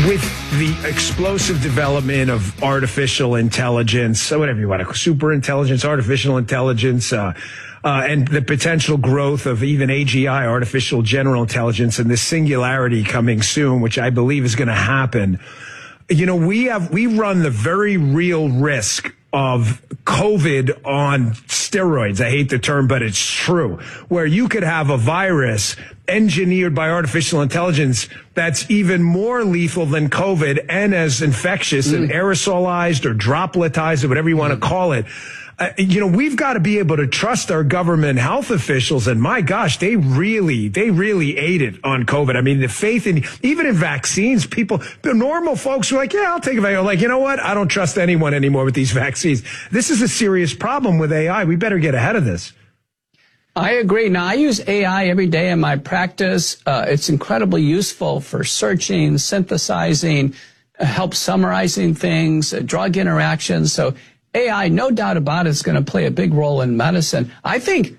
with the explosive development of artificial intelligence, whatever you want to call it, super intelligence, artificial intelligence, and the potential growth of even AGI, artificial general intelligence, and this singularity coming soon, which I believe is going to happen. You know, we run the very real risk of COVID on steroids. I hate the term, but it's true, where you could have a virus engineered by artificial intelligence that's even more lethal than COVID and as infectious and aerosolized or dropletized or whatever you want to call it. You know, we've got to be able to trust our government health officials. And my gosh, they really ate it on COVID. I mean, the faith in, even in vaccines, people, the normal folks were like, yeah, I'll take a vaccine. Like, you know what? I don't trust anyone anymore with these vaccines. This is a serious problem with AI. We better get ahead of this. I agree. Now, I use AI every day in my practice. It's incredibly useful for searching, synthesizing, help summarizing things, drug interactions. So AI, no doubt about it, is going to play a big role in medicine. I think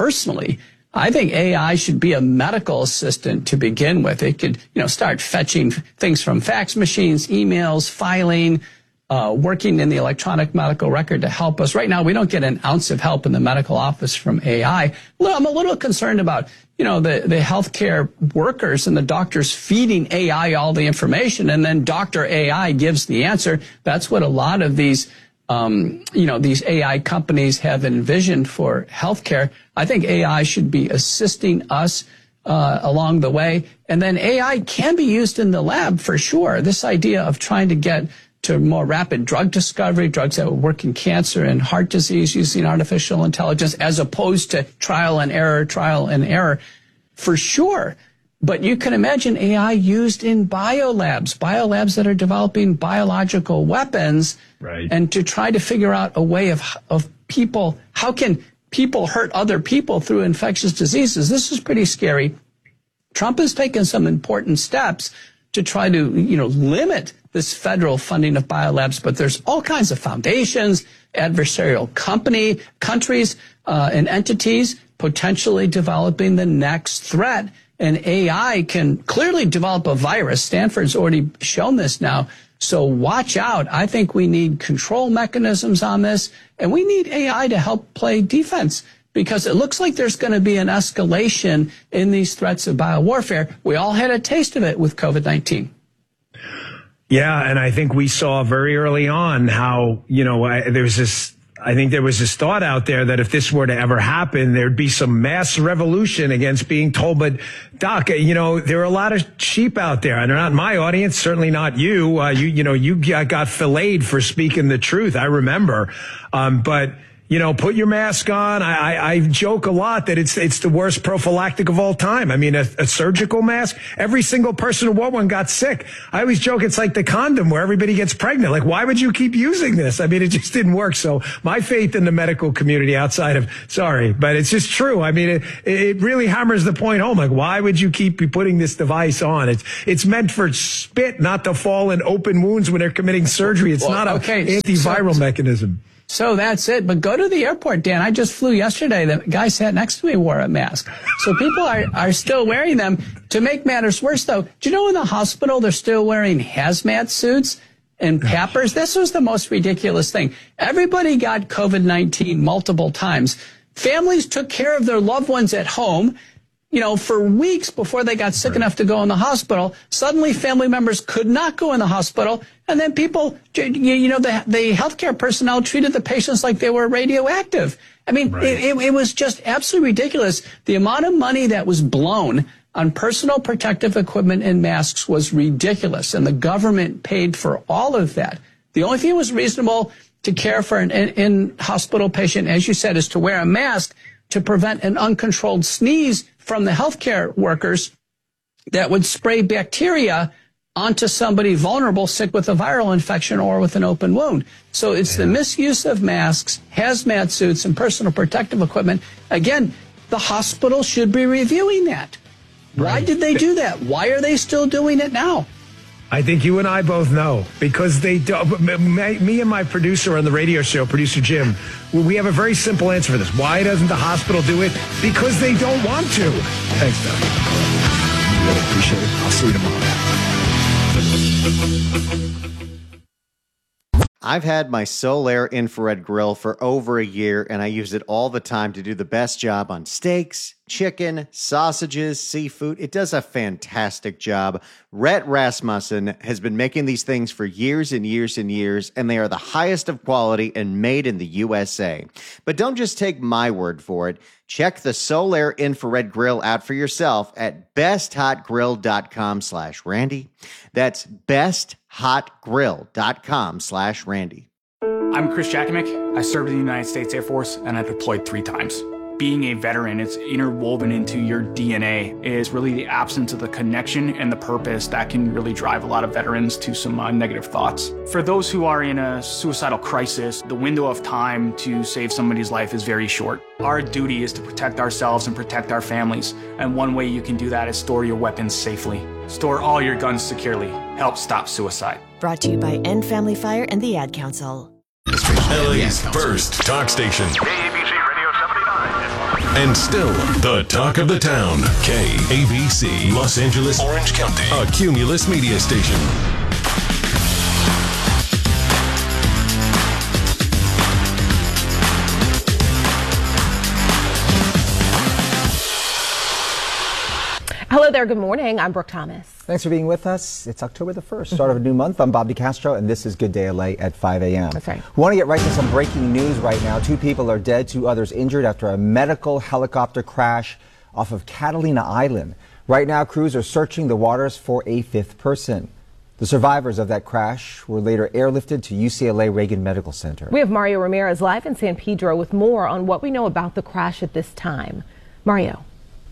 AI should be a medical assistant to begin with. It could, start fetching things from fax machines, emails, filing, working in the electronic medical record to help us. Right now, we don't get an ounce of help in the medical office from AI. Well, I'm a little concerned about, the healthcare workers and the doctors feeding AI all the information, and then Dr. AI gives the answer. That's what a lot of these these AI companies have envisioned for healthcare. I think AI should be assisting us along the way. And then AI can be used in the lab for sure. This idea of trying to get to more rapid drug discovery, drugs that will work in cancer and heart disease using artificial intelligence, as opposed to trial and error, for sure. But you can imagine AI used in biolabs that are developing biological weapons, right? And to try to figure out a way of people, how can people hurt other people through infectious diseases? This is pretty scary. Trump has taken some important steps to try to, limit this federal funding of biolabs, but there's all kinds of foundations, adversarial countries, and entities potentially developing the next threat. And AI can clearly develop a virus. Stanford's already shown this now. So watch out. I think we need control mechanisms on this, and we need AI to help play defense, because it looks like there's going to be an escalation in these threats of biowarfare. We all had a taste of it with COVID-19. Yeah, and I think we saw very early on how, I think there was this thought out there that if this were to ever happen, there'd be some mass revolution against being told. But Doc, there are a lot of sheep out there, and they're not my audience, certainly not you. You got filleted for speaking the truth. I remember. But put your mask on. I joke a lot that it's the worst prophylactic of all time. I mean, a surgical mask, every single person who wore one got sick. I always joke it's like the condom where everybody gets pregnant. Like, why would you keep using this? I mean, it just didn't work. So my faith in the medical community but it's just true. I mean, it really hammers the point home. Like, why would you keep putting this device on? It's meant for spit, not to fall in open wounds when they're committing surgery. It's not an antiviral mechanism. So that's it. But go to the airport, Dan. I just flew yesterday. The guy sat next to me wore a mask. So people are still wearing them. To make matters worse, though, do you know in the hospital they're still wearing hazmat suits and PAPRs? This was the most ridiculous thing. Everybody got COVID-19 multiple times. Families took care of their loved ones at home, for weeks before they got sick enough to go in the hospital. Suddenly, family members could not go in the hospital. And then people, the healthcare personnel treated the patients like they were radioactive. I mean, it was just absolutely ridiculous. The amount of money that was blown on personal protective equipment and masks was ridiculous. And the government paid for all of that. The only thing that was reasonable to care for an in-hospital patient, as you said, is to wear a mask to prevent an uncontrolled sneeze from the healthcare workers that would spray bacteria onto somebody vulnerable, sick with a viral infection or with an open wound. So it's the misuse of masks, hazmat suits, and personal protective equipment. Again, the hospital should be reviewing that. Why did they do that? Why are they still doing it now? I think you and I both know, because they do. Me and my producer on the radio show, producer Jim, we have a very simple answer for this. Why doesn't the hospital do it? Because they don't want to. Thanks, Doug. Really appreciate it. I'll see you tomorrow. I've had my Solaire infrared grill for over a year, and I use it all the time to do the best job on steaks, chicken, sausages, seafood. It does a fantastic job. Rhett Rasmussen has been making these things for years and years and years, and they are the highest of quality and made in the USA. But don't just take my word for it. Check the Solaire infrared grill out for yourself at besthotgrill.com/Randy. That's besthotgrill.com/Randy. I'm Chris Jakovic. I served in the United States Air Force, and I deployed 3 times. Being a veteran, it's interwoven into your DNA, is really the absence of the connection and the purpose that can really drive a lot of veterans to some negative thoughts. For those who are in a suicidal crisis, the window of time to save somebody's life is very short. Our duty is to protect ourselves and protect our families, and one way you can do that is store your weapons safely. Store all your guns securely. Help stop suicide. Brought to you by End Family Fire and the Ad Council. LA's first talk station. KABC Radio 79. And still the talk of the town. KABC, Los Angeles, Orange County, a Cumulus media station. Hello there. Good morning. I'm Brooke Thomas. Thanks for being with us. It's October the 1st, start of a new month. I'm Bob DeCastro, and this is Good Day LA at 5 a.m. That's right. We want to get right to some breaking news right now. 2 people are dead, 2 others injured after a medical helicopter crash off of Catalina Island. Right now, crews are searching the waters for a 5th person. The survivors of that crash were later airlifted to UCLA Reagan Medical Center. We have Mario Ramirez live in San Pedro with more on what we know about the crash at this time. Mario.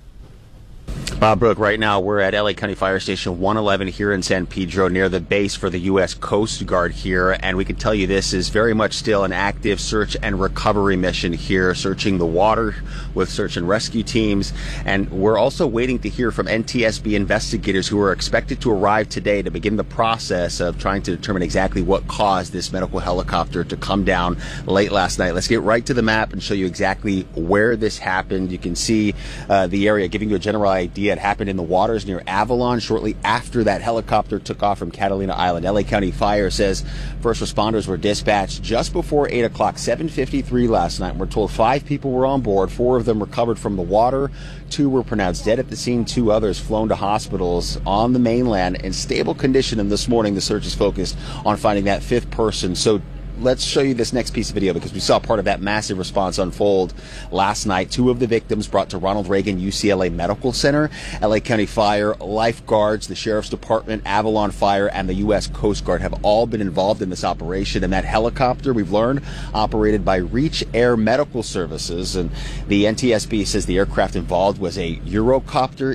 Brooke, right now we're at LA County Fire Station 111 here in San Pedro near the base for the U.S. Coast Guard here, and we can tell you this is very much still an active search and recovery mission here, searching the water with search and rescue teams, and we're also waiting to hear from NTSB investigators who are expected to arrive today to begin the process of trying to determine exactly what caused this medical helicopter to come down late last night. Let's get right to the map and show you exactly where this happened. You can see the area, giving you a general idea. It happened in the waters near Avalon shortly after that helicopter took off from Catalina Island. LA County Fire says first responders were dispatched just before 8 o'clock, 7:53 last night. We're told 5 people were on board. 4 of them recovered from the water. 2 were pronounced dead at the scene. 2 others flown to hospitals on the mainland in stable condition. And this morning, the search is focused on finding that 5th person. So let's show you this next piece of video because we saw part of that massive response unfold last night. 2 of the victims brought to Ronald Reagan UCLA Medical Center. LA County Fire, lifeguards, the Sheriff's Department, Avalon Fire, and the U.S. Coast Guard have all been involved in this operation. And that helicopter, we've learned, operated by Reach Air Medical Services. And the NTSB says the aircraft involved was a Eurocopter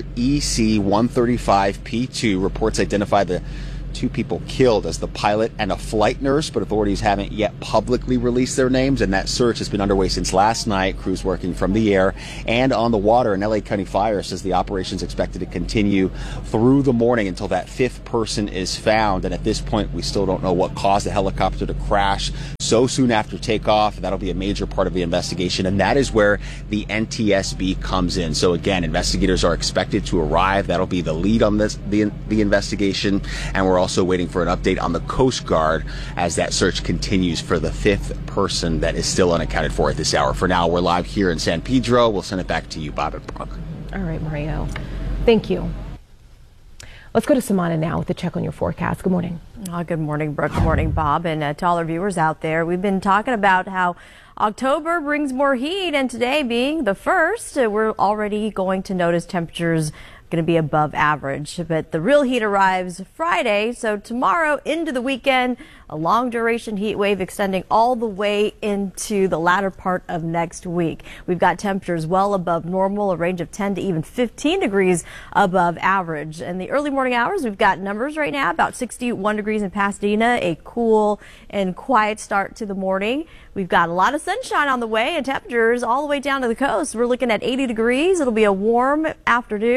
EC-135P2. Reports identify the 2 people killed as the pilot and a flight nurse, but authorities haven't yet publicly released their names, and that search has been underway since last night. Crews working from the air and on the water, and LA County Fire says the operation is expected to continue through the morning until that 5th person is found. And at this point, we still don't know what caused the helicopter to crash so soon after takeoff. That'll be a major part of the investigation, and that is where the NTSB comes in. So again, investigators are expected to arrive. That'll be the lead on this, the investigation, and we're also waiting for an update on the Coast Guard as that search continues for the 5th person that is still unaccounted for at this hour. For now, we're live here in San Pedro. We'll send it back to you, Bob and Brooke. All right, Mario. Thank you. Let's go to Samana now with a check on your forecast. Good morning. Good morning, Brooke. Good morning, Bob. And to all our viewers out there, we've been talking about how October brings more heat, and today being the 1st, we're already going to notice temperatures going to be above average, but the real heat arrives Friday. So tomorrow into the weekend, a long duration heat wave extending all the way into the latter part of next week. We've got temperatures well above normal, a range of 10 to even 15 degrees above average. In the early morning hours, we've got numbers right now about 61 degrees in Pasadena, a cool and quiet start to the morning. We've got a lot of sunshine on the way and temperatures all the way down to the coast. We're looking at 80 degrees. It'll be a warm afternoon.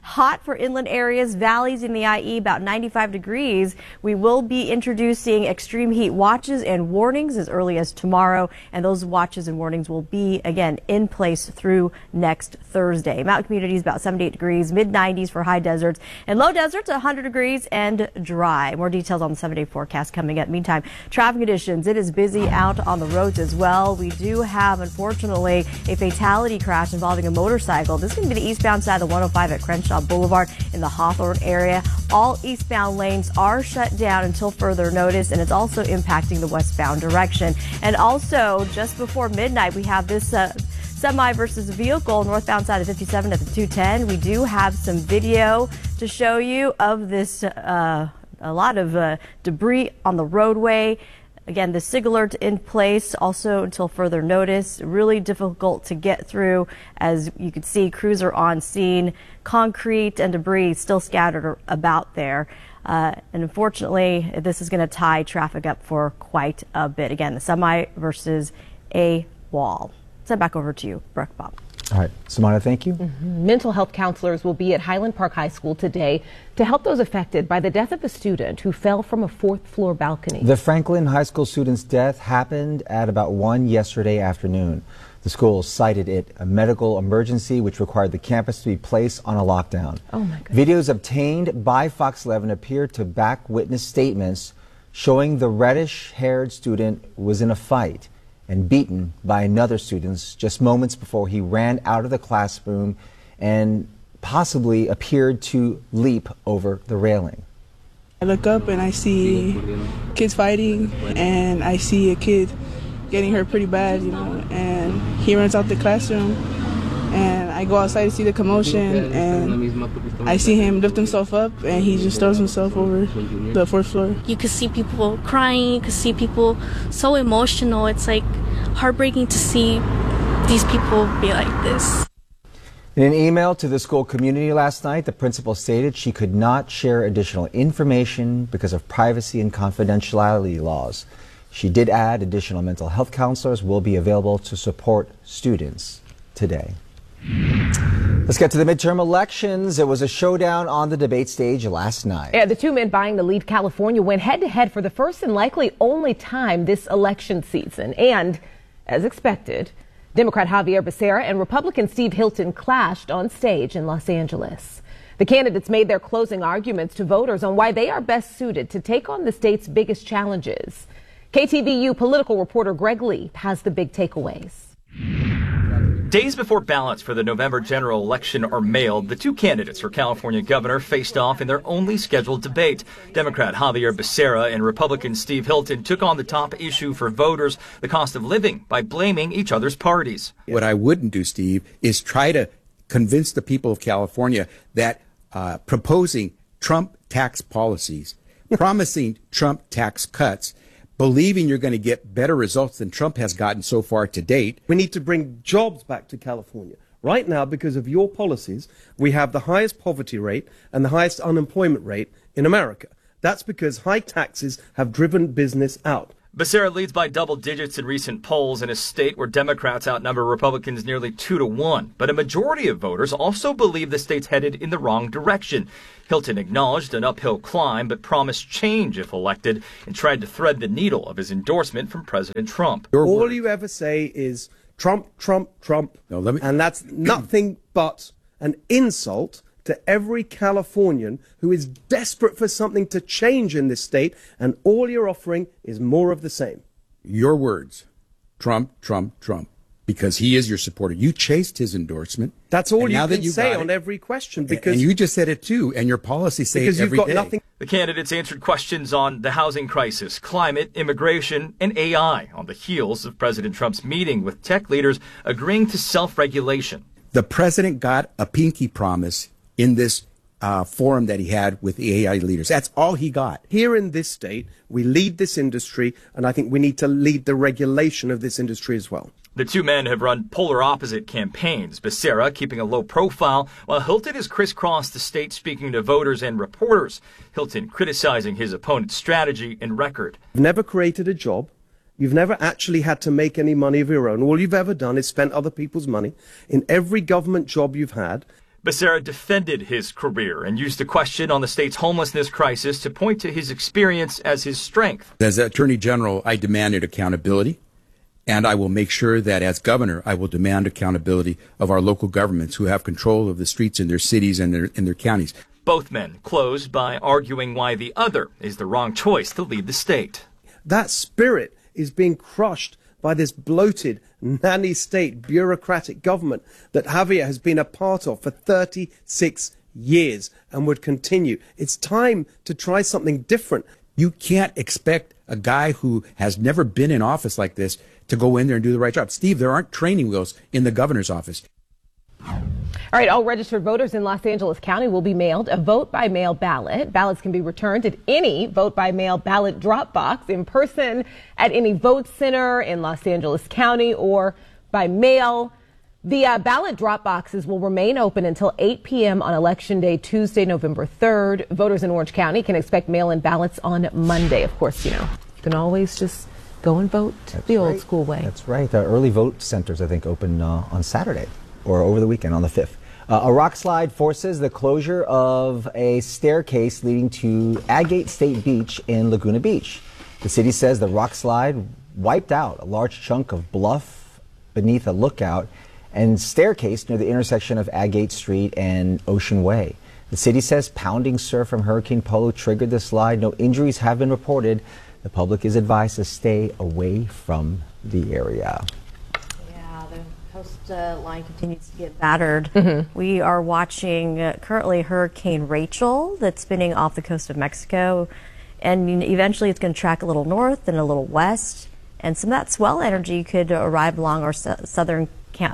hot for inland areas, valleys in the IE, about 95 degrees. We will be introducing extreme heat watches and warnings as early as tomorrow, and those watches and warnings will be, again, in place through next Thursday. Mountain communities about 78 degrees, mid-90s for high deserts, and low deserts 100 degrees and dry. More details on the 7-day forecast coming up. Meantime, traffic conditions, it is busy out on the roads as well. We do have, unfortunately, a fatality crash involving a motorcycle. This is going to be the eastbound side of the 105 at Crenshaw Boulevard in the Hawthorne area. All eastbound lanes are shut down until further notice, and it's also impacting the westbound direction. And also, just before midnight, we have this semi versus vehicle northbound side of 57 at the 210. We do have some video to show you of this, a lot of debris on the roadway. Again, the SIG alert in place also until further notice. Really difficult to get through. As you can see, crews are on scene. Concrete and debris still scattered about there. And unfortunately, this is going to tie traffic up for quite a bit. Again, the semi versus a wall. Send back over to you, Brooke, Bob. All right, Samana, thank you. Mental health counselors will be at Highland Park High School today to help those affected by the death of a student who fell from a 4th-floor balcony. The Franklin High School student's death happened at about 1 yesterday afternoon. The school cited it a medical emergency which required the campus to be placed on a lockdown. Oh my goodness. Videos obtained by Fox 11 appear to back witness statements showing the reddish-haired student was in a fight and beaten by another student just moments before he ran out of the classroom and possibly appeared to leap over the railing. I look up and I see kids fighting, and I see a kid getting hurt pretty bad, and he runs out the classroom, and I go outside to see the commotion, and I see him lift himself up, and he just throws himself over the 4th floor. You could see people crying, you could see people so emotional. It's like heartbreaking to see these people be like this. In an email to the school community last night, the principal stated she could not share additional information because of privacy and confidentiality laws. She did add additional mental health counselors will be available to support students today. Let's get to the midterm elections. It was a showdown on the debate stage last night. Yeah, the two men vying to lead California went head-to-head for the first and likely only time this election season. And, as expected, Democrat Javier Becerra and Republican Steve Hilton clashed on stage in Los Angeles. The candidates made their closing arguments to voters on why they are best suited to take on the state's biggest challenges. KTVU political reporter Greg Lee has the big takeaways. Days before ballots for the November general election are mailed, the two candidates for California governor faced off in their only scheduled debate. Democrat Javier Becerra and Republican Steve Hilton took on the top issue for voters, the cost of living, by blaming each other's parties. What I wouldn't do, Steve, is try to convince the people of California that proposing Trump tax policies, promising Trump tax cuts, believing you're going to get better results than Trump has gotten so far to date. We need to bring jobs back to California. Right now, because of your policies, we have the highest poverty rate and the highest unemployment rate in America. That's because high taxes have driven business out. Becerra leads by double digits in recent polls in a state where Democrats outnumber Republicans nearly 2-1. But a majority of voters also believe the state's headed in the wrong direction. Hilton acknowledged an uphill climb, but promised change if elected and tried to thread the needle of his endorsement from President Trump. All you ever say is Trump, Trump, Trump. And that's nothing but an insult to every Californian who is desperate for something to change in this state, and all you're offering is more of the same. Your words, Trump, Trump, Trump, because he is your supporter. You chased his endorsement. That's all you can say on every question. Because and you just said it too, and your policies say it every day. Nothing. The candidates answered questions on the housing crisis, climate, immigration, and AI on the heels of President Trump's meeting with tech leaders agreeing to self-regulation. The president got a pinky promise in this forum that he had with the AI leaders. That's all he got. Here in this state, we lead this industry, and I think we need to lead the regulation of this industry as well. The two men have run polar opposite campaigns, Becerra keeping a low profile, while Hilton has crisscrossed the state speaking to voters and reporters. Hilton criticizing his opponent's strategy and record. You've never created a job. You've never actually had to make any money of your own. All you've ever done is spent other people's money in every government job you've had. Becerra defended his career and used the question on the state's homelessness crisis to point to his experience as his strength. As Attorney General, I demanded accountability, and I will make sure that as governor, I will demand accountability of our local governments who have control of the streets in their cities and in their counties. Both men closed by arguing why the other is the wrong choice to lead the state. That spirit is being crushed by this bloated, nanny state bureaucratic government that Javier has been a part of for 36 years and would continue. It's time to try something different. You can't expect a guy who has never been in office like this to go in there and do the right job. Steve, there aren't training wheels in the governor's office. All right, all registered voters in Los Angeles County will be mailed a vote-by-mail ballot. Ballots can be returned at any vote-by-mail ballot drop box, in person at any vote center in Los Angeles County, or by mail. The ballot drop boxes will remain open until 8 p.m. on Election Day, Tuesday, November 3rd. Voters in Orange County can expect mail-in ballots on Monday. Of course, you can always just go and vote the old school way. That's right. The early vote centers, I think, open on Saturday or over the weekend on the 5th. A rock slide forces the closure of a staircase leading to Agate State Beach in Laguna Beach. The city says the rock slide wiped out a large chunk of bluff beneath a lookout and staircase near the intersection of Agate Street and Ocean Way. The city says pounding surf from Hurricane Polo triggered the slide. No injuries have been reported. The public is advised to stay away from the area. Line continues to get battered. We are watching currently Hurricane Rachel that's spinning off the coast of Mexico, and eventually it's going to track a little north and a little west, and some of that swell energy could arrive along our southland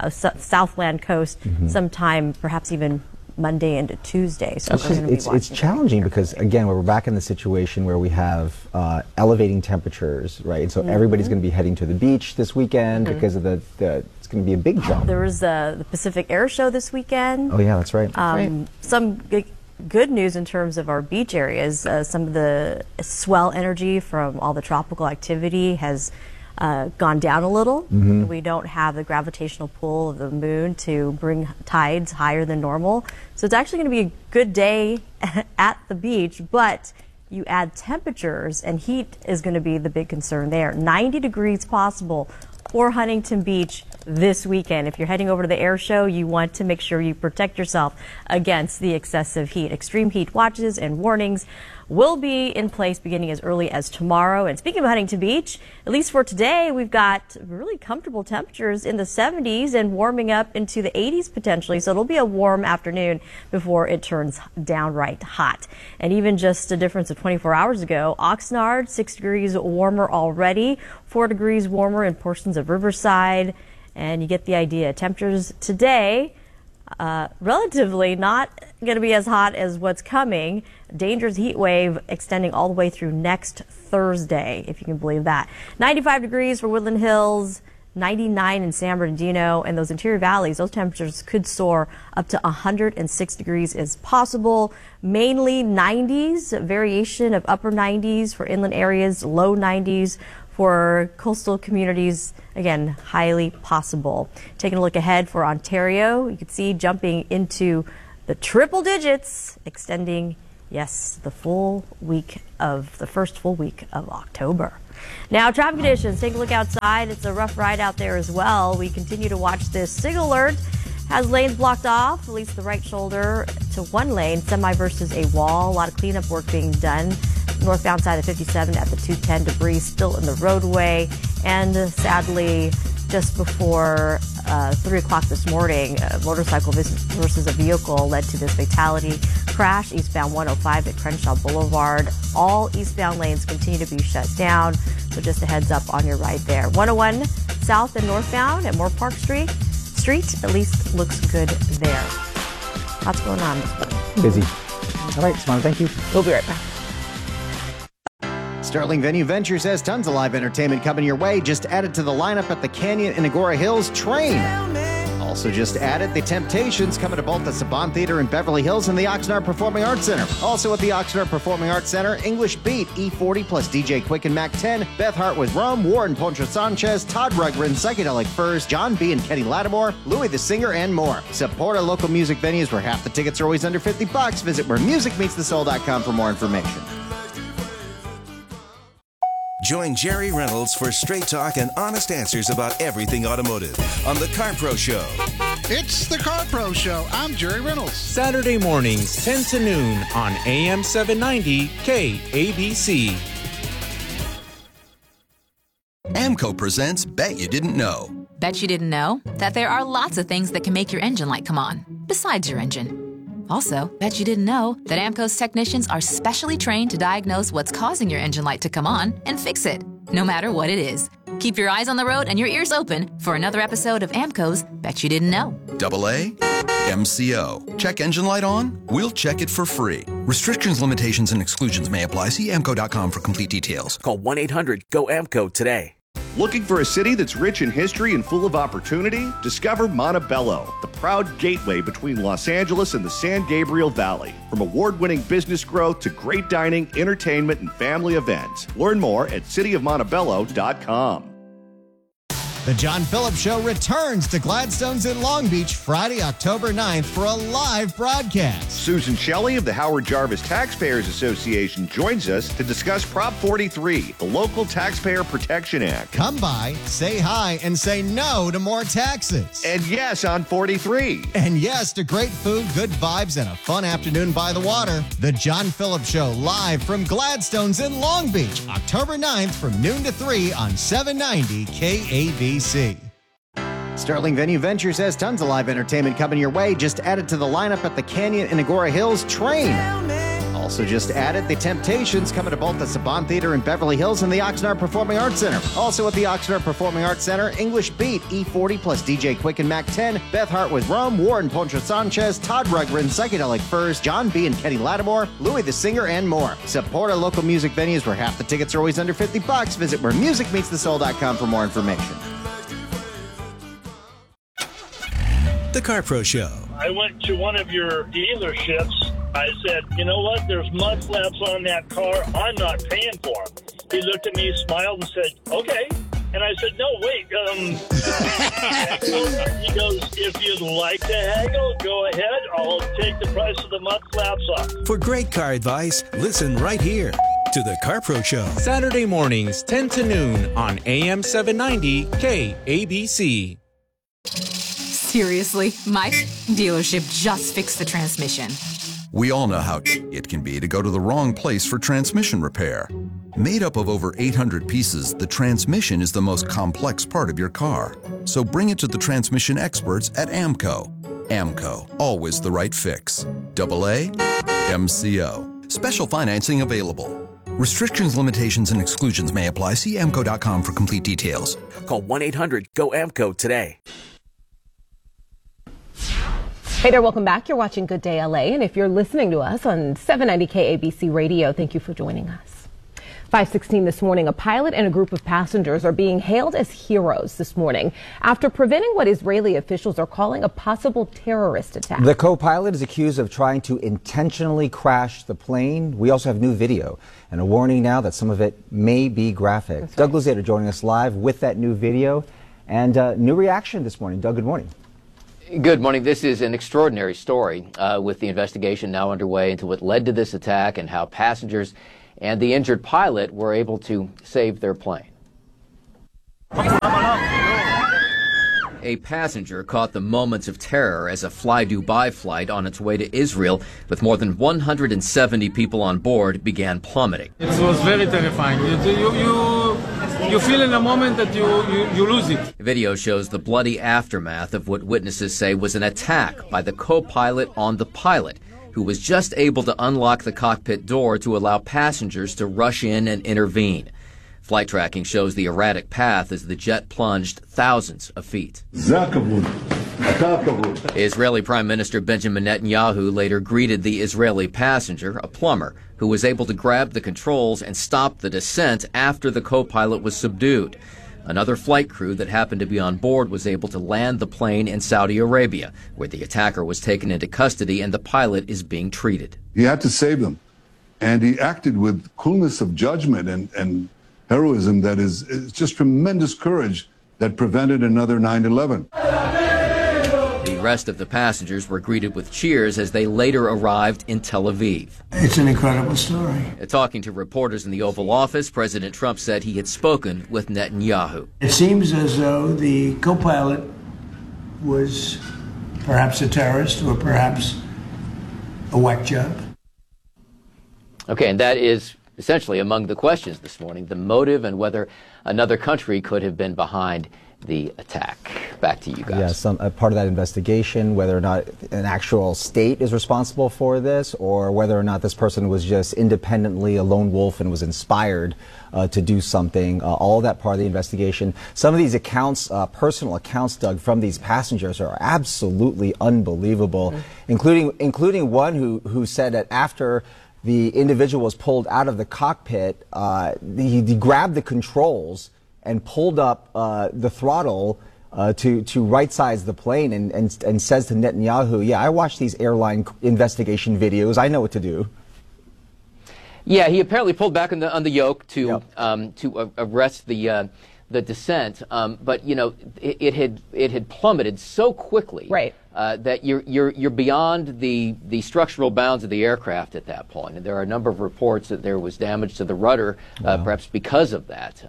coast sometime, perhaps even Monday into Tuesday. So it's challenging because, again, we're back in the situation where we have elevating temperatures, right? And so everybody's going to be heading to the beach this weekend because of it's going to be a big jump. There was the Pacific Air Show this weekend. Oh, yeah, that's right. Some good news in terms of our beach areas. Some of the swell energy from all the tropical activity has gone down a little. We don't have the gravitational pull of the moon to bring tides higher than normal. So it's actually going to be a good day at the beach, but you add temperatures and heat is going to be the big concern there. 90 degrees possible for Huntington Beach this weekend. If you're heading over to the air show, you want to make sure you protect yourself against the excessive heat. Extreme heat watches and warnings will be in place beginning as early as tomorrow. And speaking of Huntington Beach, at least for today, we've got really comfortable temperatures in the 70s and warming up into the 80s potentially. So it'll be a warm afternoon before it turns downright hot. And even just a difference of 24 hours ago, Oxnard, 6 degrees warmer already, 4 degrees warmer in portions of Riverside. And you get the idea. Temperatures today, relatively not going to be as hot as what's coming. Dangerous heat wave extending all the way through next Thursday, if you can believe that. 95 degrees for Woodland Hills, 99 in San Bernardino, and those interior valleys, those temperatures could soar up to 106 degrees is possible. Mainly 90s, variation of upper 90s for inland areas, low 90s for coastal communities, again, highly possible. Taking a look ahead for Ontario, you can see jumping into the triple digits, extending, yes, the first full week of October. Now, traffic conditions, take a look outside. It's a rough ride out there as well. We continue to watch this. Signal alert has lanes blocked off, at least the right shoulder to one lane, semi versus a wall. A lot of cleanup work being done. Northbound side of 57 at the 210, debris still in the roadway. And sadly, just before 3 o'clock this morning, a motorcycle versus a vehicle led to this fatality. Crash eastbound 105 at Crenshaw Boulevard. All eastbound lanes continue to be shut down. So just a heads up on your ride there. 101 south and northbound at Moore Park Street, at least looks good there. Lots going on. Busy. All right, Simona, thank you. We'll be right back. Sterling Venue Ventures has tons of live entertainment coming your way. Just added to the lineup at the Canyon in Agora Hills. Train. Also just added, The Temptations coming to both the Saban Theater in Beverly Hills and the Oxnard Performing Arts Center. Also at the Oxnard Performing Arts Center, English Beat, E40 plus DJ Quick and Mac 10, Beth Hart with Rome, Warren Poncho Sanchez, Todd Rundgren, Psychedelic Furs, John B. and Kenny Lattimore, Louis the Singer, and more. Support our local music venues where half the tickets are always under $50. Visit wheremusicmeetsthesoul.com for more information. Join Jerry Reynolds for straight talk and honest answers about everything automotive on The Car Pro Show. It's The Car Pro Show. I'm Jerry Reynolds. Saturday mornings, 10 to noon on AM 790 KABC. AMCO presents Bet You Didn't Know. Bet you didn't know that there are lots of things that can make your engine light come on, besides your engine. Also, bet you didn't know that AMCO's technicians are specially trained to diagnose what's causing your engine light to come on and fix it, no matter what it is. Keep your eyes on the road and your ears open for another episode of AMCO's Bet You Didn't Know. AA MCO. Check engine light on? We'll check it for free. Restrictions, limitations, and exclusions may apply. See AMCO.com for complete details. Call 1-800-GO-AMCO today. Looking for a city that's rich in history and full of opportunity? Discover Montebello, the proud gateway between Los Angeles and the San Gabriel Valley. From award-winning business growth to great dining, entertainment, and family events. Learn more at cityofmontebello.com. The John Phillips Show returns to Gladstone's in Long Beach Friday, October 9th for a live broadcast. Susan Shelley of the Howard Jarvis Taxpayers Association joins us to discuss Prop 43, the Local Taxpayer Protection Act. Come by, say hi, and say no to more taxes. And yes on 43. And yes to great food, good vibes, and a fun afternoon by the water. The John Phillips Show live from Gladstone's in Long Beach, October 9th from noon to 3 on 790 KABC. Sterling Venue Ventures has tons of live entertainment coming your way. Just added to the lineup at the Canyon in Agora Hills Train. Also just added, The Temptations coming to both the Saban Theater in Beverly Hills and the Oxnard Performing Arts Center. Also at the Oxnard Performing Arts Center, English Beat, E40 plus DJ Quick and Mac 10, Beth Hart with Rome, Warren Poncho Sanchez, Todd Rundgren, Psychedelic Furs, John B. and Kenny Lattimore, Louis the Singer, and more. Support our local music venues where half the tickets are always under $50. Visit wheremusicmeetsthesoul.com for more information. The Car Pro Show. I went to one of your dealerships. I said, you know what? There's mud flaps on that car. I'm not paying for them. He looked at me, smiled, and said, okay. And I said, no, wait. He goes, if you'd like to haggle, go ahead. I'll take the price of the mud flaps off. For great car advice, listen right here to The Car Pro Show. Saturday mornings, 10 to noon on AM 790 KABC. Seriously, Mike? Dealership just fixed the transmission. We all know how it can be to go to the wrong place for transmission repair. Made up of over 800 pieces, the transmission is the most complex part of your car. So bring it to the transmission experts at AMCO. AMCO, always the right fix. AA MCO. Special financing available. Restrictions, limitations, and exclusions may apply. See AMCO.com for complete details. Call 1-800-GO-AMCO today. Hey there, welcome back. You're watching Good Day LA, and if you're listening to us on 790 KABC Radio, thank you for joining us. 5:16 this morning, a pilot and a group of passengers are being hailed as heroes this morning after preventing what Israeli officials are calling a possible terrorist attack. The co-pilot is accused of trying to intentionally crash the plane. We also have new video and a warning now that some of it may be graphic. Right. Doug Luzader joining us live with that new video and new reaction this morning. Doug, good morning. Good morning. This is an extraordinary story with the investigation now underway into what led to this attack and how passengers and the injured pilot were able to save their plane. A passenger caught the moments of terror as a Fly Dubai flight on its way to Israel with more than 170 people on board began plummeting. It was very terrifying. You feel in a moment that you lose it. Video shows the bloody aftermath of what witnesses say was an attack by the co-pilot on the pilot, who was just able to unlock the cockpit door to allow passengers to rush in and intervene. Flight tracking shows the erratic path as the jet plunged thousands of feet. Israeli Prime Minister Benjamin Netanyahu later greeted the Israeli passenger, a plumber, who was able to grab the controls and stop the descent after the co-pilot was subdued. Another flight crew that happened to be on board was able to land the plane in Saudi Arabia, where the attacker was taken into custody and the pilot is being treated. He had to save them, and he acted with coolness of judgment and heroism that is just tremendous courage that prevented another 9/11. The rest of the passengers were greeted with cheers as they later arrived in Tel Aviv. It's an incredible story. Talking to reporters in the Oval Office, President Trump said he had spoken with Netanyahu. It seems as though the co-pilot was perhaps a terrorist or perhaps a whack job. Okay, and that is essentially among the questions this morning, the motive and whether another country could have been behind the attack. Back to you guys. Yeah, part of that investigation, whether or not an actual state is responsible for this, or whether or not this person was just independently a lone wolf and was inspired to do something. All of that part of the investigation. Some of these accounts, personal accounts, Doug, from these passengers are absolutely unbelievable, including one who said that after the individual was pulled out of the cockpit, he grabbed the controls and pulled up the throttle to right-size the plane and says to Netanyahu, yeah, I watch these airline investigation videos. I know what to do. Yeah, he apparently pulled back on the yoke to arrest the descent, but you know it had plummeted so quickly, right? That you're beyond the structural bounds of the aircraft at that point, and there are a number of reports that there was damage to the rudder, perhaps because of that.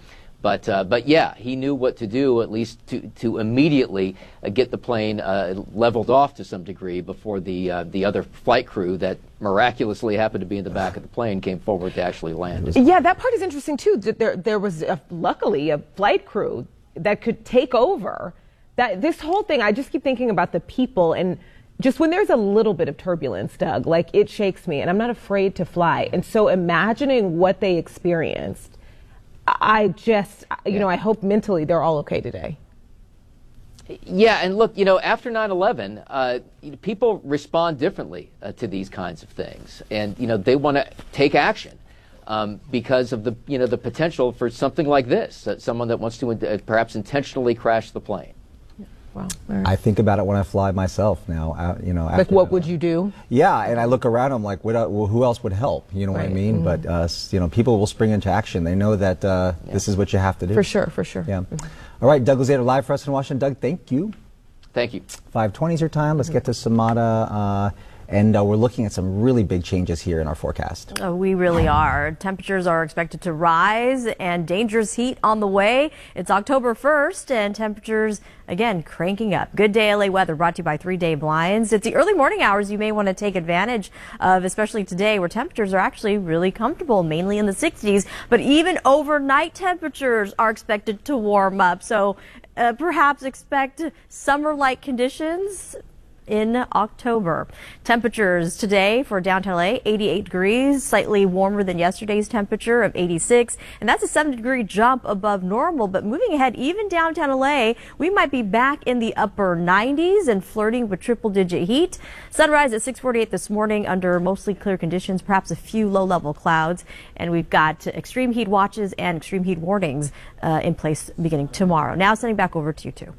But yeah, he knew what to do, at least to immediately get the plane leveled off to some degree before the other flight crew that miraculously happened to be in the back of the plane came forward to actually land. Yeah, that part is interesting too. There was luckily a flight crew that could take over. That this whole thing, I just keep thinking about the people, and just when there's a little bit of turbulence, Doug, like it shakes me, and I'm not afraid to fly. And so imagining what they experienced, I just, I hope mentally they're all okay today. Yeah, and look, after 9/11, people respond differently to these kinds of things, and they want to take action because of the potential for something like this, someone that wants to perhaps intentionally crash the plane. Wow. I think about it when I fly myself now. Like, what would you do? Yeah, and I look around. I'm like, who else would help? You know what I mean? Mm-hmm. But people will spring into action. They know that this is what you have to do. For sure. Yeah. Mm-hmm. All right, Doug Luzader live for us in Washington. Doug, thank you. Thank you. 5:20 is your time. Let's get to Samada. And we're looking at some really big changes here in our forecast. We really are. Temperatures are expected to rise and dangerous heat on the way. It's October 1st and temperatures, again, cranking up. Good Day LA weather brought to you by 3 Day Blinds. It's the early morning hours you may want to take advantage of, especially today where temperatures are actually really comfortable, mainly in the 60s. But even overnight temperatures are expected to warm up. So perhaps expect summer-like conditions in October. Temperatures today for downtown LA, 88 degrees, slightly warmer than yesterday's temperature of 86, and that's a 7-degree jump above normal. But moving ahead, even downtown LA, we might be back in the upper 90s and flirting with triple-digit heat. Sunrise at 6:48 this morning under mostly clear conditions, perhaps a few low-level clouds, and we've got extreme heat watches and extreme heat warnings in place beginning tomorrow. Now sending back over to you two.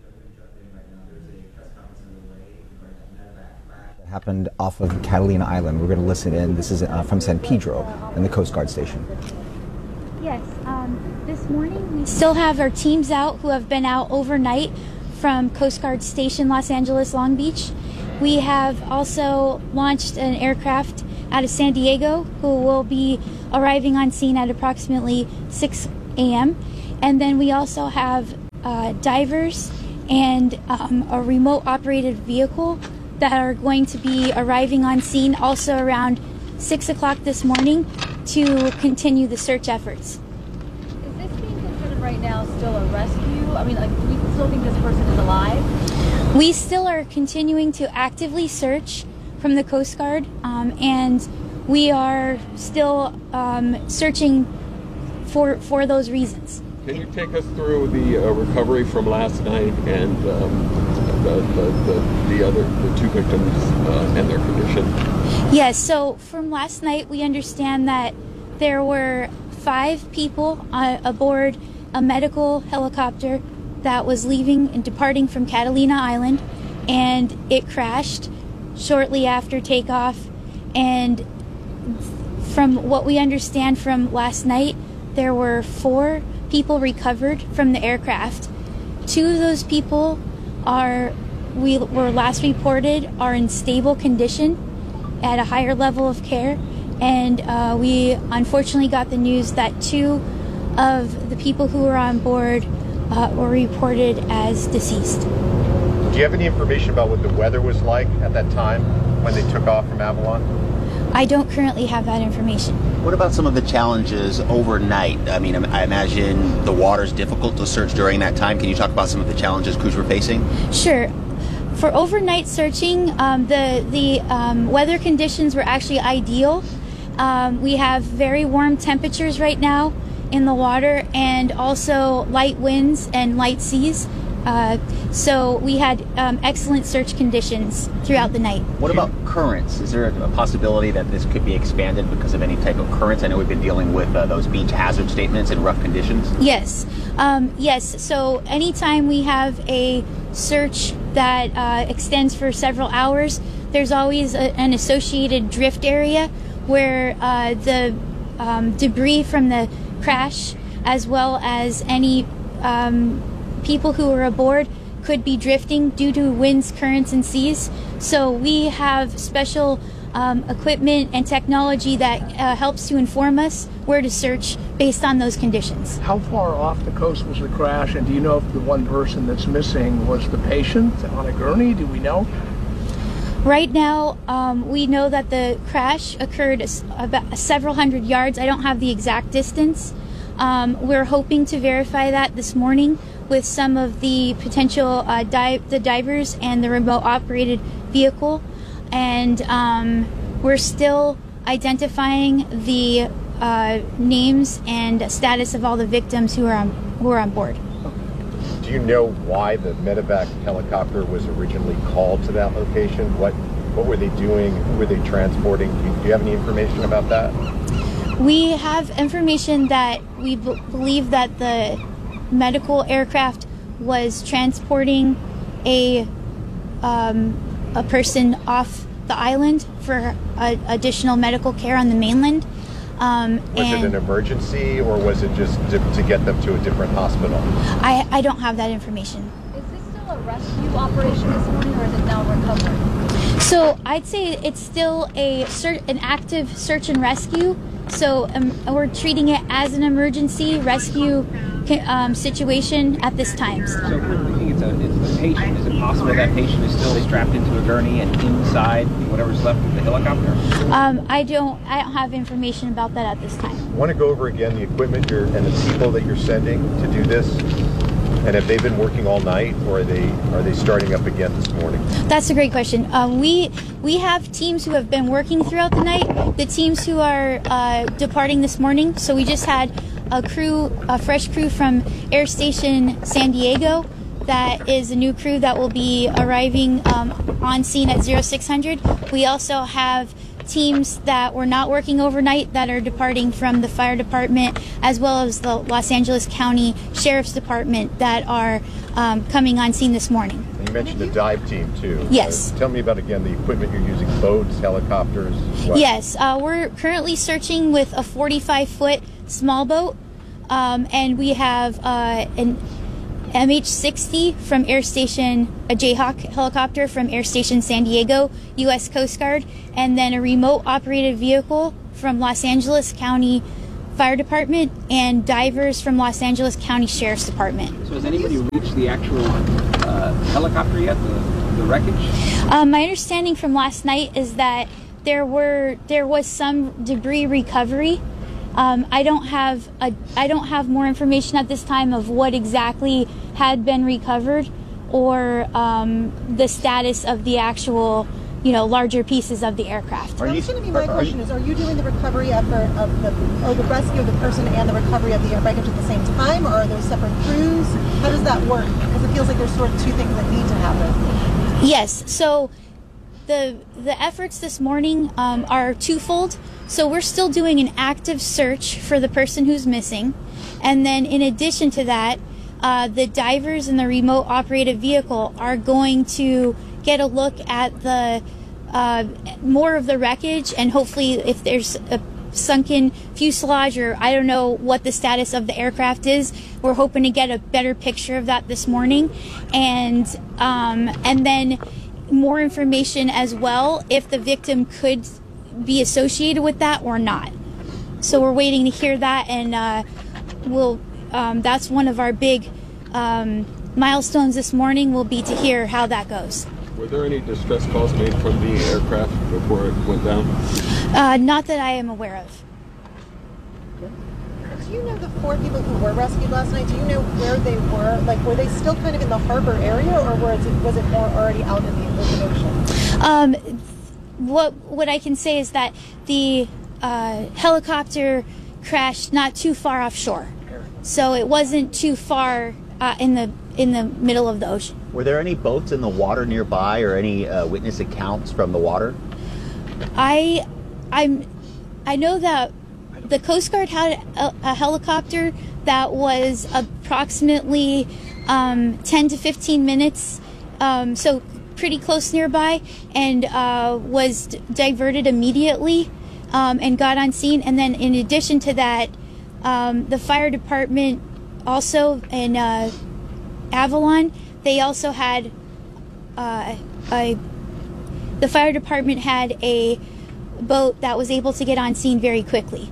Happened off of Catalina Island. We're going to listen in. This is from San Pedro and the Coast Guard station. Yes, this morning we still have our teams out who have been out overnight from Coast Guard Station Los Angeles Long Beach. We have also launched an aircraft out of San Diego who will be arriving on scene at approximately 6 a.m. And then we also have divers and a remote operated vehicle that are going to be arriving on scene also around 6 o'clock this morning to continue the search efforts. Is this being considered right now still a rescue? I mean, do we still think this person is alive? We still are continuing to actively search from the Coast Guard, and we are still searching for those reasons. Can you take us through the recovery from last night and the two victims and their condition? Yes, so from last night we understand that there were 5 people aboard a medical helicopter that was leaving and departing from Catalina Island, and it crashed shortly after takeoff. And from what we understand from last night, there were 4 people recovered from the aircraft. 2 of those people we were last reported are in stable condition at a higher level of care, and we unfortunately got the news that 2 of the people who were on board were reported as deceased. Do you have any information about what the weather was like at that time when they took off from Avalon? I don't currently have that information. What about some of the challenges overnight? I mean, I imagine the water's difficult to search during that time. Can you talk about some of the challenges crews were facing? Sure. For overnight searching, the weather conditions were actually ideal. We have very warm temperatures right now in the water, and also light winds and light seas. So we had excellent search conditions throughout the night. What about currents? Is there a possibility that this could be expanded because of any type of currents? I know we've been dealing with those beach hazard statements and rough conditions. Yes. Yes. So anytime we have a search that extends for several hours, there's always an associated drift area where the debris from the crash, as well as any people who are aboard, could be drifting due to winds, currents, and seas. So we have special equipment and technology that helps to inform us where to search based on those conditions. How far off the coast was the crash, and do you know if the one person that's missing was the patient on a gurney? Do we know? Right now, we know that the crash occurred about several hundred yards. I don't have the exact distance. We're hoping to verify that this morning with some of the potential the divers and the remote operated vehicle, and we're still identifying the names and status of all the victims who are on board. Do you know why the medevac helicopter was originally called to that location? What were they doing? Who were they transporting? Do you have any information about that? We have information that we believe that the medical aircraft was transporting a person off the island for additional medical care on the mainland. Was it an emergency, or was it just to get them to a different hospital? I don't have that information. Is this still a rescue operation this morning, or is it now recovery? So I'd say it's still an active search and rescue. So we're treating it as an emergency rescue situation at this time. So if we're thinking it's a patient, is it possible that patient is still strapped into a gurney and inside whatever's left of the helicopter? I don't have information about that at this time. I want to go over again the equipment and the people that you're sending to do this, and have they been working all night, or are they starting up again this morning? That's a great question. We have teams who have been working throughout the night. The teams who are departing this morning. So we just had a fresh crew from Air Station San Diego. That is a new crew that will be arriving on scene at 0600. We also have teams that were not working overnight that are departing from the fire department, as well as the Los Angeles County Sheriff's Department that are coming on scene this morning. And you mentioned a dive team too. Yes. Tell me about again the equipment you're using: boats, helicopters. What? Yes, we're currently searching with a 45-foot small boat, and we have an MH-60 from Air Station, a Jayhawk helicopter from Air Station San Diego, U.S. Coast Guard, and then a remote operated vehicle from Los Angeles County Fire Department and divers from Los Angeles County Sheriff's Department. So has anybody reached the actual helicopter yet, the wreckage? My understanding from last night is that there was some debris recovery. I don't have more information at this time of what exactly had been recovered, or the status of the actual, larger pieces of the aircraft. That was going to be my question: are you doing the recovery effort or the rescue of the person and the recovery of the wreckage at the same time, or are those separate crews? How does that work? Because it feels like there's sort of two things that need to happen. Yes. So the efforts this morning are twofold. So we're still doing an active search for the person who's missing. And then in addition to that, the divers in the remote operated vehicle are going to get a look at the more of the wreckage, and hopefully if there's a sunken fuselage, or I don't know what the status of the aircraft is, we're hoping to get a better picture of that this morning, and then more information as well if the victim could be associated with that or not. So we're waiting to hear that, and that's one of our big milestones this morning will be to hear how that goes. Were there any distress calls made from the aircraft before it went down? Not that I am aware of. Do you know the 4 people who were rescued last night? Do you know where they were? Like, were they still kind of in the harbor area, or was it more already out in the open ocean? What I can say is that the helicopter crashed not too far offshore, so it wasn't too far in the middle of the ocean. Were there any boats in the water nearby, or any witness accounts from the water? I know that the Coast Guard had a helicopter that was approximately 10 to 15 minutes, so pretty close nearby, and was diverted immediately and got on scene. And then in addition to that, the fire department also in Avalon, they also had the fire department had a boat that was able to get on scene very quickly.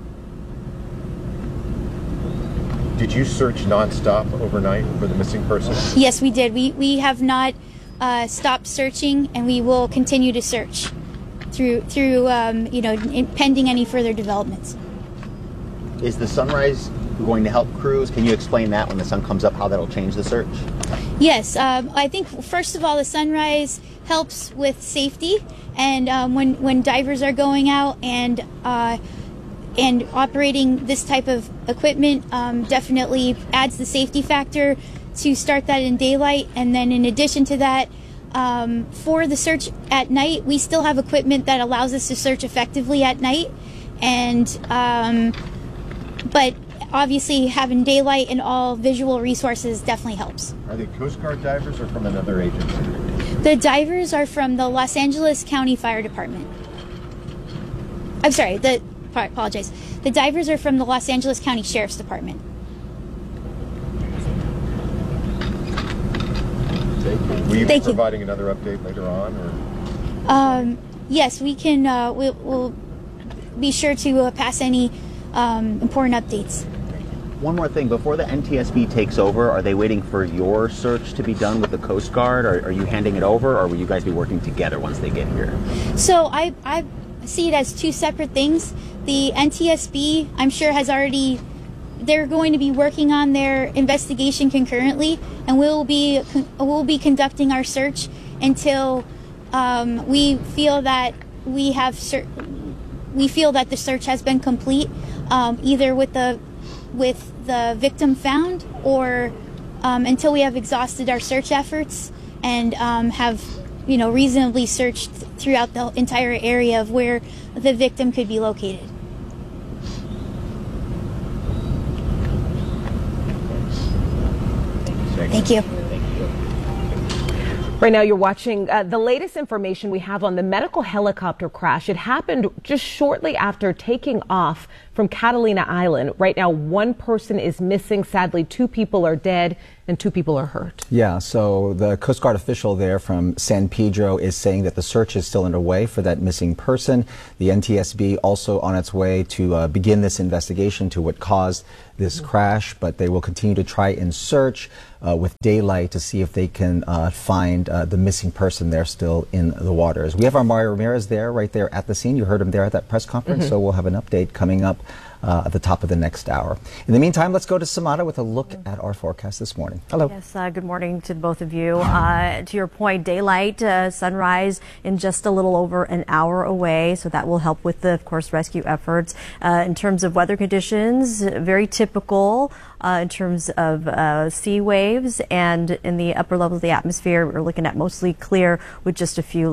Did you search nonstop overnight for the missing person? Yes, we did. We have not stopped searching, and we will continue to search through pending any further developments. Is the sunrise going to help crews? Can you explain that when the sun comes up, how that'll change the search? Yes, I think first of all, the sunrise helps with safety, and when divers are going out and operating this type of equipment, definitely adds the safety factor to start that in daylight. And then in addition to that, for the search at night, we still have equipment that allows us to search effectively at night, and but obviously having daylight and all visual resources definitely helps. Are they Coast Guard divers or from another agency? The divers are from the Los Angeles County Fire Department. I'm sorry, apologize. The divers are from the Los Angeles County Sheriff's Department. Will you be providing another update later on? Or? Yes, we can. We'll be sure to pass any important updates. One more thing, before the NTSB takes over, are they waiting for your search to be done with the Coast Guard? Are you handing it over, or will you guys be working together once they get here? So I see it as two separate things. The NTSB, I'm sure, they're going to be working on their investigation concurrently, and we'll be conducting our search until we feel that the search has been complete, either with the victim found, or until we have exhausted our search efforts and have reasonably searched throughout the entire area of where the victim could be located. Thank you. Right now, you're watching the latest information we have on the medical helicopter crash. It happened just shortly after taking off from Catalina Island. Right now, one person is missing. Sadly, 2 people are dead and 2 people are hurt. Yeah, so the Coast Guard official there from San Pedro is saying that the search is still underway for that missing person. The NTSB also on its way to begin this investigation to what caused this crash, but they will continue to try and search with daylight to see if they can find the missing person there still in the waters. We have our Mario Ramirez there, right there at the scene. You heard him there at that press conference, so we'll have an update coming up at the top of the next hour. In the meantime, let's go to Samara with a look at our forecast this morning. Hello. Yes, good morning to both of you. To your point, daylight, sunrise in just a little over an hour away, so that will help with the, of course, rescue efforts. In terms of weather conditions, very typical. In terms of sea waves, and in the upper levels of the atmosphere, we're looking at mostly clear with just a few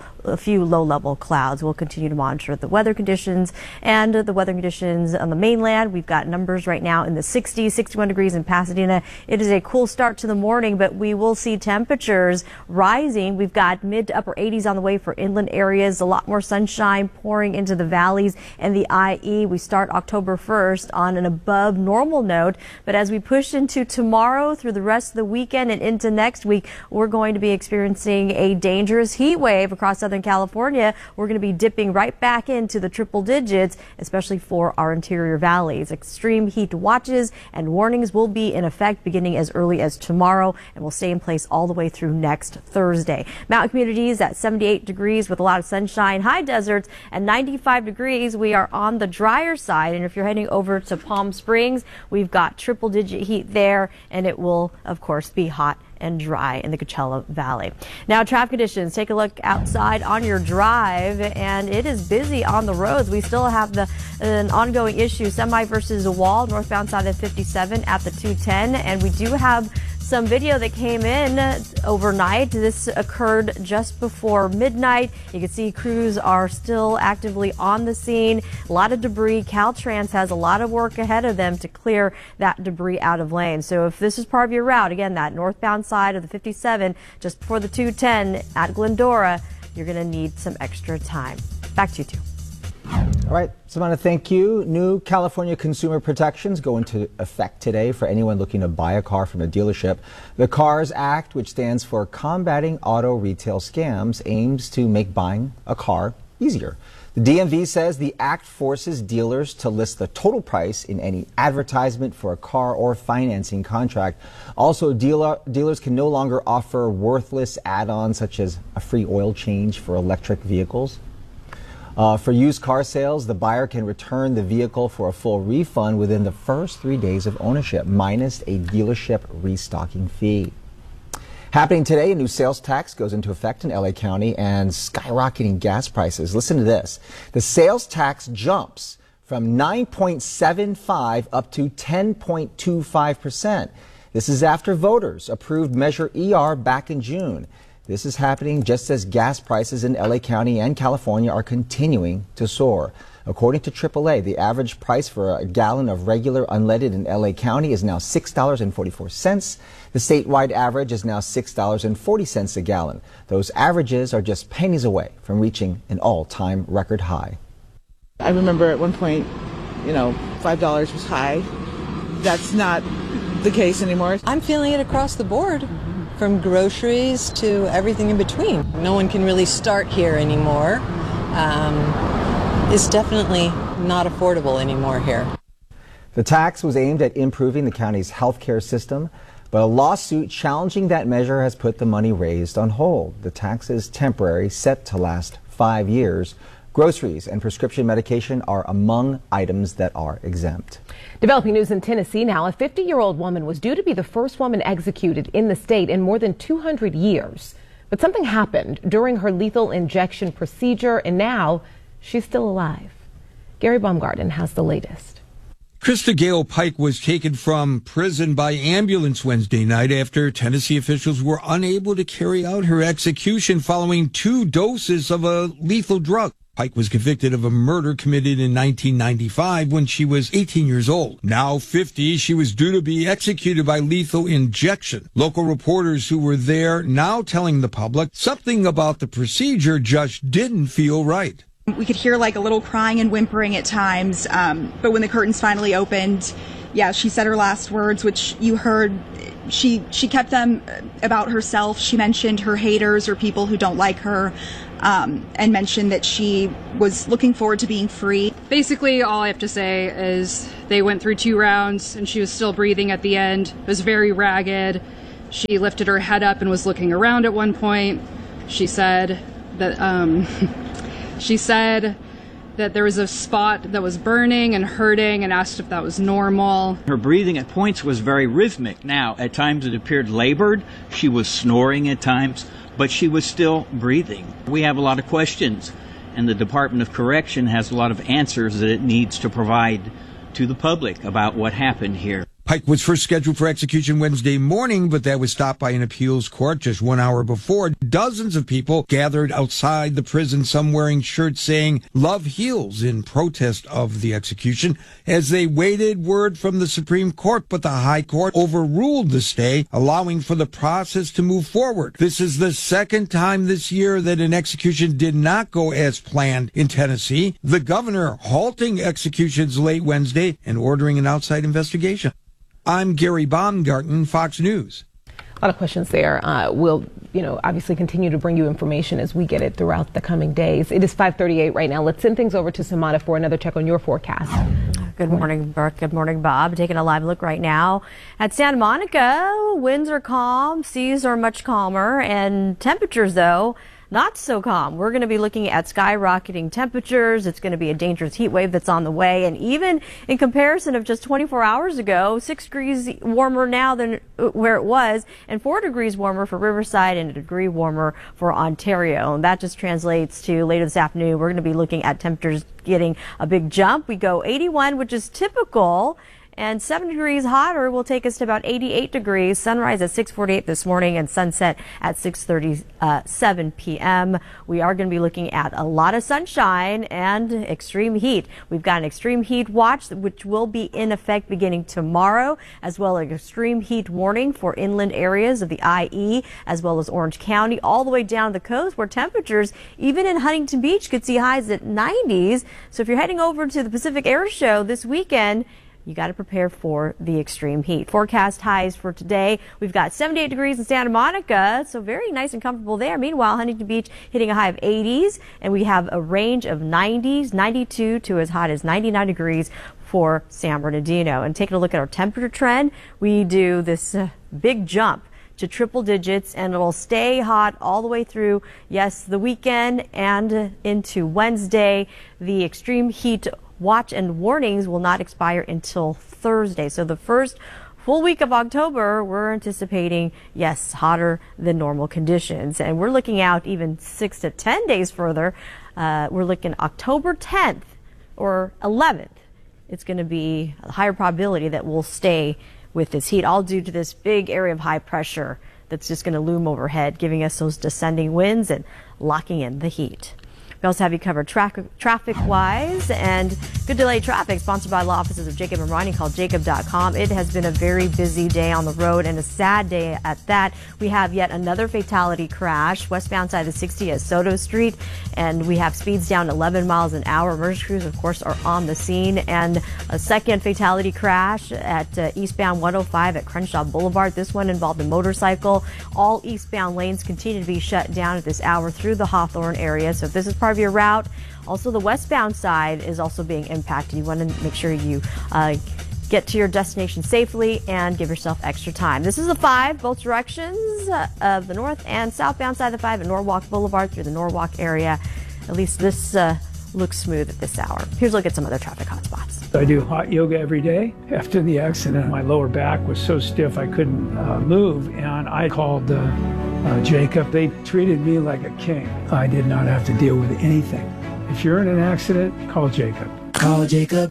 low-level clouds. We'll continue to monitor the weather conditions and the weather conditions on the mainland. We've got numbers right now in the 60s, 61 degrees in Pasadena. It is a cool start to the morning, but we will see temperatures rising. We've got mid to upper 80s on the way for inland areas, a lot more sunshine pouring into the valleys and the IE. We start October 1st on an above normal note. But as we push into tomorrow through the rest of the weekend and into next week, we're going to be experiencing a dangerous heat wave across Southern California. We're going to be dipping right back into the triple digits, especially for our interior valleys. Extreme heat watches and warnings will be in effect beginning as early as tomorrow and will stay in place all the way through next Thursday. Mountain communities at 78 degrees with a lot of sunshine. High deserts at 95 degrees. We are on the drier side. And if you're heading over to Palm Springs, we've got triple-digit heat there, and it will, of course, be hot and dry in the Coachella Valley. Now, traffic conditions. Take a look outside on your drive, and it is busy on the roads. We still have an ongoing issue, semi versus a wall, northbound side of 57 at the 210, and we do have some video that came in overnight. This occurred just before midnight. You can see crews are still actively on the scene. A lot of debris. Caltrans has a lot of work ahead of them to clear that debris out of lane. So if this is part of your route, again, that northbound side of the 57 just before the 210 at Glendora, you're going to need some extra time. Back to you two. All right, Samantha, thank you. New California consumer protections go into effect today for anyone looking to buy a car from a dealership. The CARS Act, which stands for Combating Auto Retail Scams, aims to make buying a car easier. The DMV says the act forces dealers to list the total price in any advertisement for a car or financing contract. Also, dealers can no longer offer worthless add-ons such as a free oil change for electric vehicles. For used car sales, the buyer can return the vehicle for a full refund within the first 3 days of ownership, minus a dealership restocking fee. Happening today, a new sales tax goes into effect in LA County and skyrocketing gas prices. Listen to this. The sales tax jumps from 9.75 up to 10.25%. This is after voters approved Measure ER back in June. This is happening just as gas prices in LA County and California are continuing to soar. According to AAA, the average price for a gallon of regular unleaded in LA County is now $6.44. The statewide average is now $6.40 a gallon. Those averages are just pennies away from reaching an all-time record high. I remember at one point, $5 was high. That's not the case anymore. I'm feeling it across the board. From groceries to everything in between. No one can really start here anymore. It's definitely not affordable anymore here. The tax was aimed at improving the county's healthcare system, but a lawsuit challenging that measure has put the money raised on hold. The tax is temporary, set to last 5 years. Groceries and prescription medication are among items that are exempt. Developing news in Tennessee now. A 50-year-old woman was due to be the first woman executed in the state in more than 200 years. But something happened during her lethal injection procedure, and now she's still alive. Gary Baumgarten has the latest. Krista Gale Pike was taken from prison by ambulance Wednesday night after Tennessee officials were unable to carry out her execution following 2 doses of a lethal drug. Pike was convicted of a murder committed in 1995 when she was 18 years old. Now 50, she was due to be executed by lethal injection. Local reporters who were there now telling the public something about the procedure just didn't feel right. We could hear like a little crying and whimpering at times, but when the curtains finally opened, she said her last words, which you heard. She kept them about herself. She mentioned her haters or people who don't like her, and mentioned that she was looking forward to being free. Basically, all I have to say is they went through 2 rounds and she was still breathing at the end. It was very ragged. She lifted her head up and was looking around at one point. She said that that there was a spot that was burning and hurting and asked if that was normal. Her breathing at points was very rhythmic. Now, at times it appeared labored. She was snoring at times, but she was still breathing. We have a lot of questions, and the Department of Correction has a lot of answers that it needs to provide to the public about what happened here. Pike was first scheduled for execution Wednesday morning, but that was stopped by an appeals court just 1 hour before. Dozens of people gathered outside the prison, some wearing shirts saying "Love Heals" in protest of the execution as they waited word from the Supreme Court. But the High Court overruled the stay, allowing for the process to move forward. This is the second time this year that an execution did not go as planned in Tennessee. The governor halting executions late Wednesday and ordering an outside investigation. I'm Gary Baumgarten, Fox News. A lot of questions there. We'll, obviously continue to bring you information as we get it throughout the coming days. It is 5:38 right now. Let's send things over to Samana for another check on your forecast. Good morning, Burke. Good morning, Bob. Taking a live look right now at Santa Monica. Winds are calm, seas are much calmer, and temperatures, though, not so calm. We're going to be looking at skyrocketing temperatures. It's going to be a dangerous heat wave that's on the way. And even in comparison of just 24 hours ago, 6 degrees warmer now than where it was, and 4 degrees warmer for Riverside and a degree warmer for Ontario. And that just translates to later this afternoon, we're going to be looking at temperatures getting a big jump. We go 81, which is typical. And 7 degrees hotter will take us to about 88 degrees. Sunrise at 6:48 this morning and sunset at 6:37 p.m. We are going to be looking at a lot of sunshine and extreme heat. We've got an extreme heat watch, which will be in effect beginning tomorrow, as well as an extreme heat warning for inland areas of the IE, as well as Orange County, all the way down the coast, where temperatures, even in Huntington Beach, could see highs at 90s. So if you're heading over to the Pacific Air Show this weekend, you got to prepare for the extreme heat. Forecast highs for today. We've got 78 degrees in Santa Monica, so very nice and comfortable there. Meanwhile, Huntington Beach hitting a high of 80s, and we have a range of 90s, 92 to as hot as 99 degrees for San Bernardino. And taking a look at our temperature trend, we do this big jump to triple digits, and it'll stay hot all the way through, yes, the weekend and into Wednesday. The extreme heat watch and warnings will not expire until Thursday. So the first full week of October, we're anticipating, yes, hotter than normal conditions. And we're looking out even 6 to 10 days further. We're looking October 10th or 11th. It's going to be a higher probability that we'll stay with this heat, all due to this big area of high pressure that's just going to loom overhead, giving us those descending winds and locking in the heat. We also have you covered traffic-wise, and Good Delay Traffic, sponsored by law offices of Jacob and Ronnie, called jacob.com. It has been a very busy day on the road, and a sad day at that. We have yet another fatality crash westbound side of the 60 at Soto Street, and we have speeds down 11 miles an hour. Emergency crews, of course, are on the scene. And a second fatality crash at eastbound 105 at Crenshaw Boulevard. This one involved a motorcycle. All eastbound lanes continue to be shut down at this hour through the Hawthorne area. So if this is part of your route, also the westbound side is also being impacted. You want to make sure you get to your destination safely and give yourself extra time. This is the 5, both directions of the north and southbound side of the 5 at Norwalk Boulevard through the Norwalk area. At least this looks smooth at this hour. Here's a look at some other traffic hotspots. I do hot yoga every day. After the accident, my lower back was so stiff I couldn't move, and I called Jacob. They treated me like a king. I did not have to deal with anything. If you're in an accident, call Jacob. Call Jacob.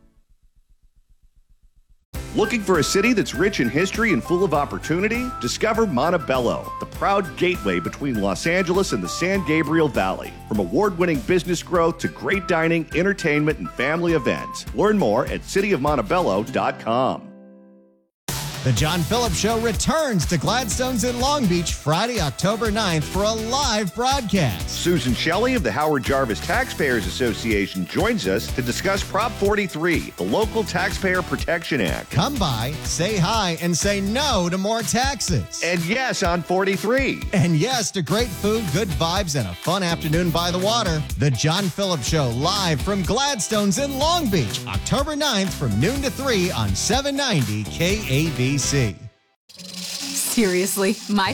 Looking for a city that's rich in history and full of opportunity? Discover Montebello, the proud gateway between Los Angeles and the San Gabriel Valley. From award-winning business growth to great dining, entertainment, and family events. Learn more at cityofmontebello.com. The John Phillips Show returns to Gladstone's in Long Beach Friday, October 9th for a live broadcast. Susan Shelley of the Howard Jarvis Taxpayers Association joins us to discuss Prop 43, the Local Taxpayer Protection Act. Come by, say hi, and say no to more taxes. And yes on 43. And yes to great food, good vibes, and a fun afternoon by the water. The John Phillips Show live from Gladstone's in Long Beach, October 9th from noon to 3 on 790 KABC. Seriously, my